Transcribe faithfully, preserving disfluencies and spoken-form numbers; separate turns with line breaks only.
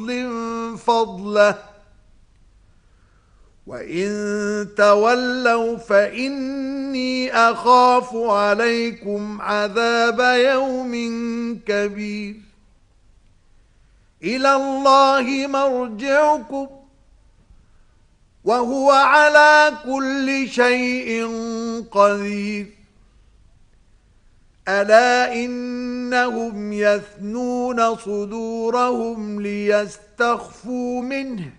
فضل فضله وإن تولوا فإني أخاف عليكم عذاب يوم كبير إلى الله مرجعكم وهو على كل شيء قدير ألا إنهم يثنون صدورهم ليستخفوا منه